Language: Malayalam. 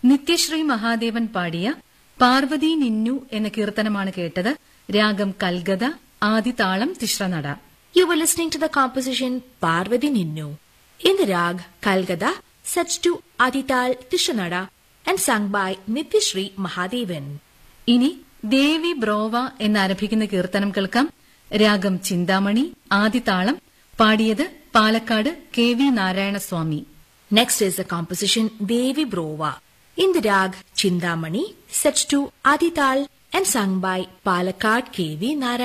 നിത്യശ്രീ മഹാദേവൻ പാടിയ പാർവതി നിന്നു എന്ന കീർത്തനമാണ് കേട്ടത്. രാഗം കൽഗത, ആദിതാളം Tisranada. You were listening to the composition Parvati Ninnu in the rag Kalgada, set to Adital Tishranada and sung by Nityashri Mahadevan. ഇനി ദേവി ബ്രോവ എന്നാരംഭിക്കുന്ന കീർത്തനം കേൾക്കാം. രാഗം ചിന്താമണി, ആദിതാളം. പാടിയത് Palakkad KV Narayanaswamy. Next is the composition Devi Brova in the rag Chindamani, set to Adital and sung by Palakkad KV Narayana.